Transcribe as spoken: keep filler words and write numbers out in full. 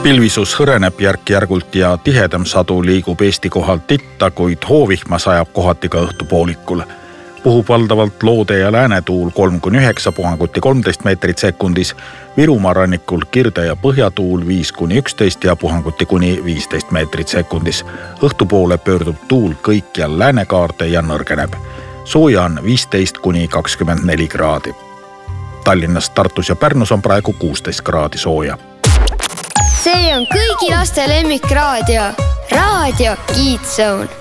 Pilvisus hõreneb järk-järgult ja tihedam sadu liigub Eesti kohalt itta, kuid hoovihma sajab kohati ka õhtupoolikul. Puhub valdavalt loode ja läänetuul kolm kuni üheksa, puhanguti kolmteist meetrit sekundis, Virumaa rannikul kirde ja põhjatuul viis kuni üksteist ja puhanguti kuni viisteist meetrit sekundis. Õhtupoole pöördub tuul kõikjal läänekaarde ja nõrgeneb. Sooja on viisteist kuni kakskümmend neli kraadi. Tallinnas, Tartus ja Pärnus on praegu kuusteist kraadi sooja. See on kõigi laste lemmikraadio, Raadio Kids Zone.